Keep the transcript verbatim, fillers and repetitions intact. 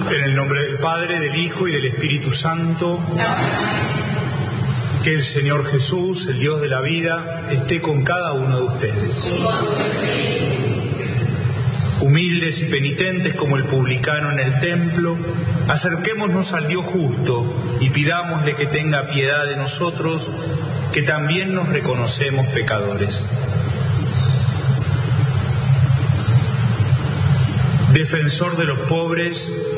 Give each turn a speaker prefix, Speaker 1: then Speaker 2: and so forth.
Speaker 1: En el nombre del Padre, del Hijo y del Espíritu Santo. Que el Señor Jesús, el Dios de la vida, esté con cada uno de ustedes. Humildes y penitentes como el publicano en el templo, acerquémonos al Dios justo y pidámosle que tenga piedad de nosotros, que también nos reconocemos pecadores. Defensor de los pobres,